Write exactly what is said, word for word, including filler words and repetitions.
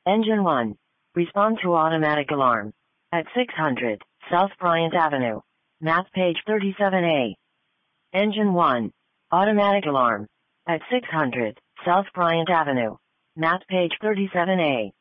Engine one. Respond to automatic alarm. At six hundred, South Bryant Avenue. Map page thirty-seven A. Engine one. Automatic alarm. At six hundred, South Bryant Avenue. Map page thirty-seven A.